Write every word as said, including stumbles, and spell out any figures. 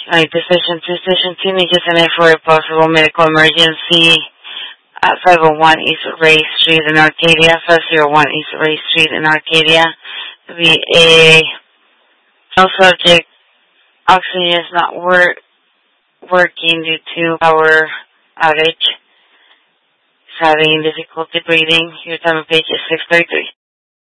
Like the station two, station two needs an for a possible medical emergency at five oh one East Ray Street in Arcadia, five oh one East Ray Street in Arcadia. The a no subject. Oxygen is not work, working due to power outage. Having difficulty breathing. Your time of page is six thirty-three.